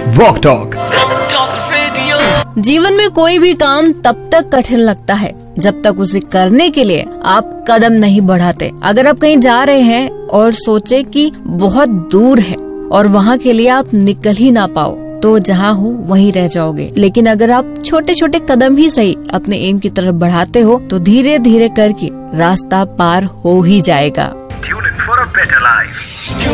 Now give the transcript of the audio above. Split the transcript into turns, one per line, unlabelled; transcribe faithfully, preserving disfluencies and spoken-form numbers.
Walk talk.
जीवन में कोई भी काम तब तक कठिन लगता है जब तक उसे करने के लिए आप कदम नहीं बढ़ाते। अगर आप कहीं जा रहे हैं और सोचे कि बहुत दूर है और वहाँ के लिए आप निकल ही ना पाओ, तो जहाँ हो वहीं रह जाओगे। लेकिन अगर आप छोटे छोटे कदम ही सही अपने एम की तरफ बढ़ाते हो तो धीरे धीरे करके रास्ता पार हो ही जाएगा।